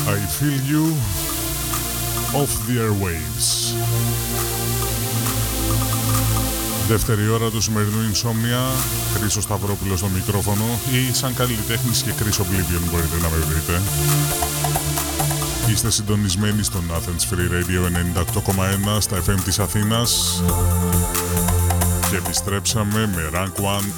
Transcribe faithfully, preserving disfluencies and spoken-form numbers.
I feel you off the airwaves. Δεύτερη ώρα του σημερινού Insomnia. Χρήστος Σταυρόπουλος στο μικρόφωνο ή σαν καλλιτέχνης και Chris Oblivion μπορείτε να με βρείτε. Είστε συντονισμένοι στον Athens Free Radio ενενήντα οκτώ κόμμα ένα στα εφ εμ της Αθήνας και επιστρέψαμε με Rank One